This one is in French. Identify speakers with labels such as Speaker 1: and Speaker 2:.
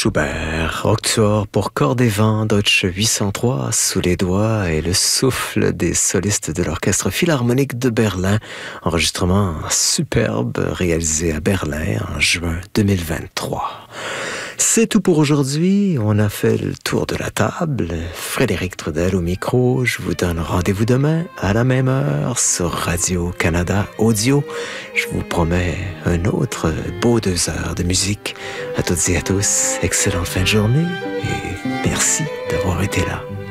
Speaker 1: Schubert, Octor pour cordes et vent, Deutsche 803, sous les doigts et le souffle des solistes de l'Orchestre Philharmonique de Berlin. Enregistrement superbe réalisé à Berlin en juin 2023. C'est tout pour aujourd'hui. On a fait le tour de la table. Frédéric Trudel au micro. Je vous donne rendez-vous demain à la même heure sur Radio-Canada Audio. Je vous promets un autre beau 2 heures de musique. À toutes et à tous, excellente fin de journée et merci d'avoir été là.